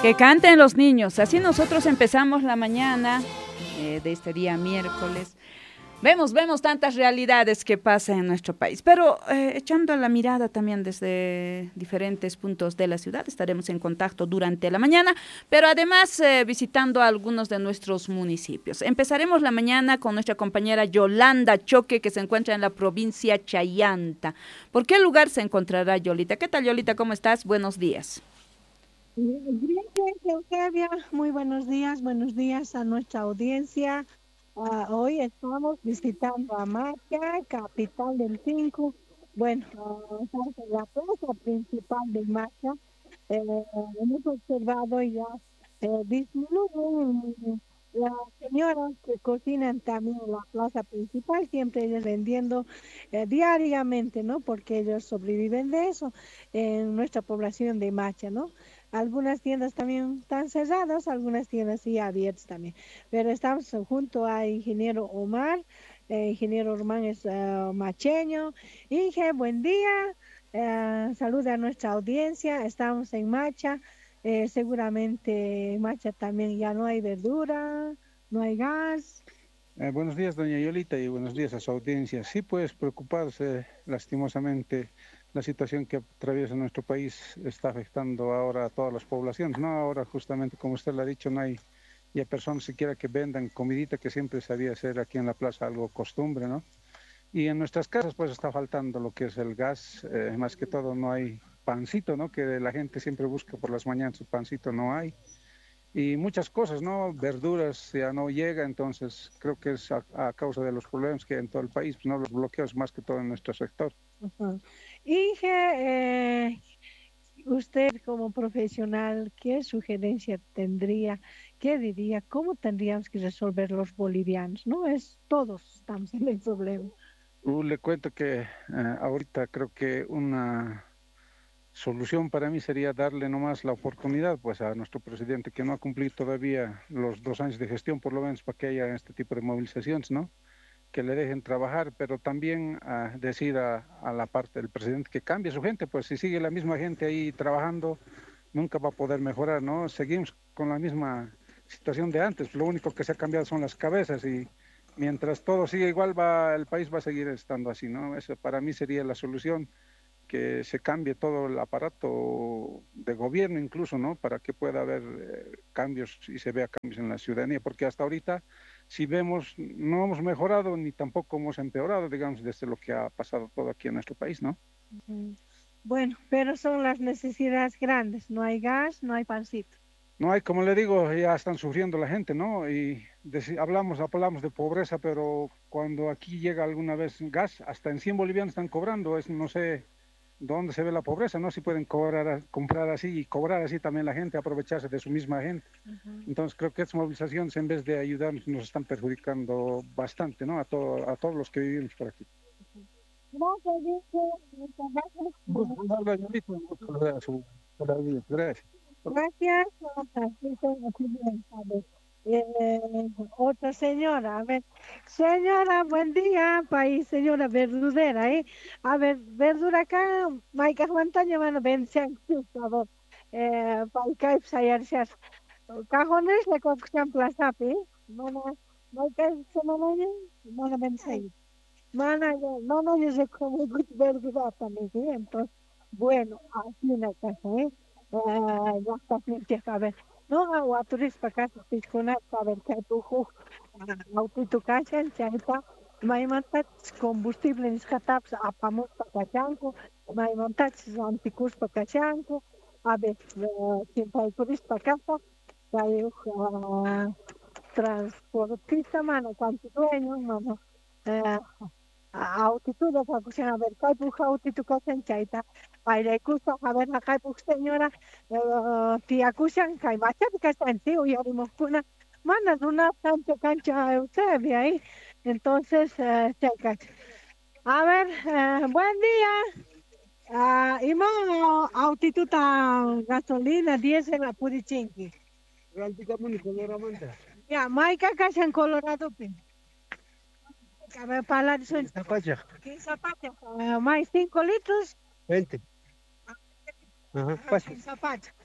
Que canten los niños. Así nosotros empezamos la mañana de este día miércoles. Vemos tantas realidades que pasan en nuestro país, pero echando la mirada también desde diferentes puntos de la ciudad, estaremos en contacto durante la mañana, pero además visitando algunos de nuestros municipios. Empezaremos la mañana con nuestra compañera Yolanda Choque, que se encuentra en la provincia Chayanta. ¿Por qué lugar se encontrará Yolita? ¿Qué tal, Yolita? ¿Cómo estás? Buenos días. Gracias, Eusebia. Muy buenos días a nuestra audiencia. Hoy estamos visitando a Macha, capital del Cinco. Bueno, estamos en la plaza principal de Macha. Hemos observado ya disminuyen las señoras que cocinan también en la plaza principal, siempre ellas vendiendo diariamente, ¿no? Porque ellos sobreviven de eso en nuestra población de Macha, ¿no? Algunas tiendas también están cerradas, algunas tiendas sí abiertas también. Pero estamos junto a ingeniero Omar. Ingeniero Román es macheño. Inge, buen día. Saluda a nuestra audiencia. Estamos en Macha. Seguramente en Macha también ya no hay verdura, no hay gas. Buenos días, doña Yolita, y buenos días a su audiencia. Sí, pues preocuparse, lastimosamente, la situación que atraviesa nuestro país está afectando ahora a todas las poblaciones, ¿no? Ahora, justamente, como usted lo ha dicho, no hay ya personas siquiera que vendan comidita, que siempre sabía ser aquí en la plaza algo costumbre, ¿no? Y en nuestras casas, pues, está faltando lo que es el gas, más que todo no hay pancito, ¿no? Que la gente siempre busca por las mañanas su pancito, no hay y muchas cosas, ¿no? Verduras ya no llega, entonces creo que es a causa de los problemas que hay en todo el país, pues, ¿no? Los bloqueos más que todo en nuestro sector. Ujú. Inge, usted como profesional, ¿qué sugerencia tendría? ¿Qué diría? ¿Cómo tendríamos que resolver los bolivianos? No es todos estamos en el problema. Le cuento que ahorita creo que una solución para mí sería darle nomás la oportunidad pues a nuestro presidente que no ha cumplido todavía los 2 años de gestión, por lo menos para que haya este tipo de movilizaciones, ¿no? Que le dejen trabajar, pero también decir a la parte del presidente que cambie su gente, pues si sigue la misma gente ahí trabajando, nunca va a poder mejorar, ¿no? Seguimos con la misma situación de antes, lo único que se ha cambiado son las cabezas y mientras todo siga igual, el país va a seguir estando así, ¿no? Eso para mí sería la solución, que se cambie todo el aparato de gobierno incluso, ¿no? Para que pueda haber cambios y se vea cambios en la ciudadanía, porque hasta ahorita, si vemos, no hemos mejorado ni tampoco hemos empeorado, digamos, desde lo que ha pasado todo aquí en nuestro país, ¿no? Ujú. Bueno, pero son las necesidades grandes. No hay gas, no hay pancito. No hay, como le digo, ya están sufriendo la gente, ¿no? Y hablamos de pobreza, pero cuando aquí llega alguna vez gas, hasta en 100 bolivianos están cobrando, es, no sé dónde se ve la pobreza, ¿no? Si pueden cobrar, comprar así y cobrar así también la gente, aprovecharse de su misma gente. Ujú. Entonces creo que estas movilizaciones, en vez de ayudarnos, nos están perjudicando bastante, ¿no? A todos los que vivimos por aquí. Gracias, dice, muchas gracias. Gracias. Gracias. Así así bien, sabe. Otra señora, a ver, señora, buen día, país, señora verdurera, ¿eh? A ver, verdura acá, Maika Juantaña, mano, ven, sean, por favor, Paika, sayar, cajones, le coxan plazapi, mana, Maika, semana, mana, ven, mana, no, no, yo sé cómo verdura también, ¿sí? Entonces, bueno, así una casa, ¿eh? Ya está frente a ver. No, agua turismo para casa, piscona, para ver que tu autito casa, chaita, maimantat combustible en scataps, apamos para cachanco, maimantat anticus para cachanco, a ver, siempre hay turismo para casa, hay transportista, mano, cuánto dueño, mano. eh, Altitude of haber kai puha altitu kasen chaita. Aire kusta haber na kai puk señora tia kusan kai macha kasan ti uyari mokuna. Mana duna tanto cancha Eusebia ahí. Entonces, checa. A ver, buen día. Ima altitud gasolina diésel a purichinki. Ya, maika kasan Colorado pin. A ver, para la Zapacha, 15 zapatos, más 5 litros. 20. Ajá, pasa. Sin zapatos.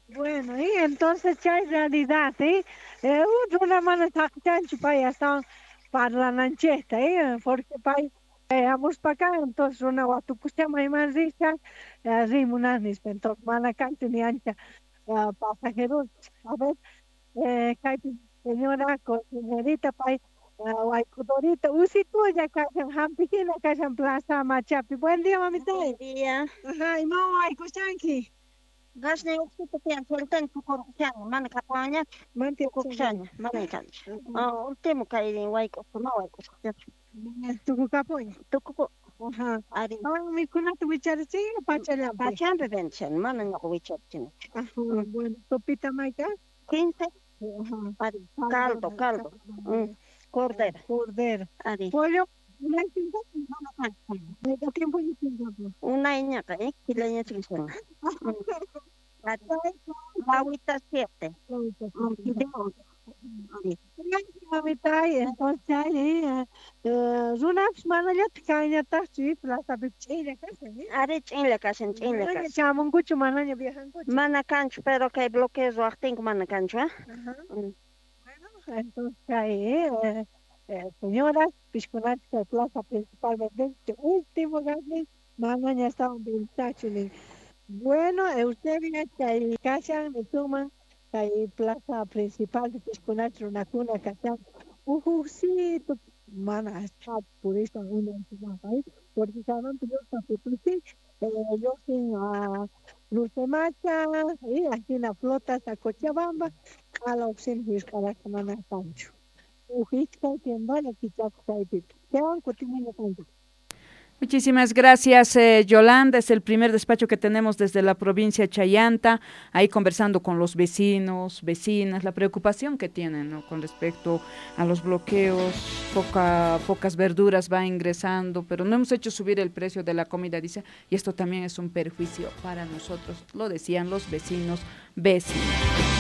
Bueno, y entonces ya es realidad, ¿eh? Una mano está chancho para allá para la lancheta, ¿eh? Porque para vamos para acá, entonces una guatucucha más más rica, rimunanis, entonces mana cancha ni ancha, pasajeros, a ver, kaipi señora cocinerita para Guaycudorita, usito ya cajan hampijina, cajan plaza machapi. Buen día, mamita. Buen día. Ajá, y mamá, Guaycuchanqui. Gasne uksita pian sultan tukor kuchanya mana kapanya Manti kuchanya mana kanch. Ultimo kairin waiko kuma waiko kuchanya. tuku kapoy. Tukupo Aha. ari Mi kunata wicharichi pachalampi. pachian redention mana ngako wichotchin. Ajá, bueno, sopita maika. 15 Ajá. ari caldo. Cordero. Cordero. Ari Pollo, una tinta, mana kanch. de tiempo y tinta. Una iñaka kilanya chingsong. Ari lawita 7. Kideo. Ari Mamita, entonces ahí, Runaps manayat kanya tachi, plaza bichila casa, ¿eh? ari chinle kasen chinle kas. Chamun kuchu mananya viajan kuchu. Mana kanch pero kay bloqueo acting mana kanch wa. Ajá. Bueno, entonces ahí, señoras, Pisconati, la plaza principal, de último grande, mañana estaban bien tachuli. Bueno, Eusebia, que ahí casa, me suman, que ahí plaza principal de Pisconati, una cuna, casa, sí, mana, chat, por eso, una entidad ahí, porque saben que yo estoy yo sin Luz de Macha, y aquí en la flota, hasta Cochabamba, a la opción de la semana Pancho. Muchísimas gracias, Yolanda. Es el primer despacho que tenemos desde la provincia de Chayanta, ahí conversando con los vecinos, vecinas, la preocupación que tienen, ¿no?, con respecto a los bloqueos, pocas verduras va ingresando, pero no hemos hecho subir el precio de la comida, dice, y esto también es un perjuicio para nosotros, lo decían los vecinos.